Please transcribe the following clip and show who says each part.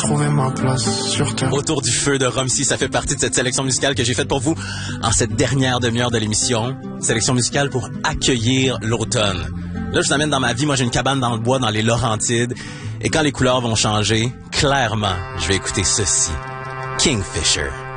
Speaker 1: trouver ma place sur terre.
Speaker 2: Autour du feu de Romsey, ça fait partie de cette sélection musicale que j'ai faite pour vous en cette dernière demi-heure de l'émission. Sélection musicale pour accueillir l'automne. Là, je vous amène dans ma vie. Moi, j'ai une cabane dans le bois, dans les Laurentides. Et quand les couleurs vont changer, clairement, je vais écouter ceci. Kingfisher.